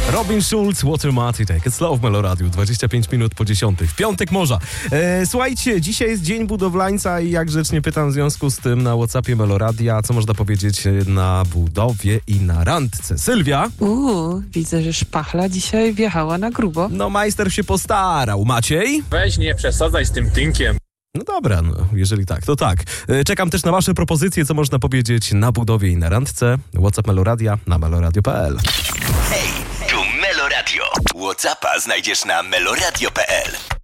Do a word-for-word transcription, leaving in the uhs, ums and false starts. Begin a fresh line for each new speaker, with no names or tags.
Robin Schulz, Watermarty, Take It Slow w Meloradiu, dwadzieścia pięć minut po dziesiątej. W piątek morza. E, słuchajcie, dzisiaj jest Dzień Budowlańca i jak grzecznie pytam w związku z tym na WhatsAppie Meloradia, co można powiedzieć na budowie i na randce. Sylwia?
Uuu, widzę, że szpachla dzisiaj wjechała na grubo.
No majster się postarał. Maciej?
Weź nie przesadzaj z tym tynkiem.
No dobra, no, jeżeli tak, to tak. E, Czekam też na wasze propozycje, co można powiedzieć na budowie i na randce. WhatsApp Meloradia na meloradio kropka p l.
Hej, tu Meloradio. WhatsAppa znajdziesz na meloradio kropka p l.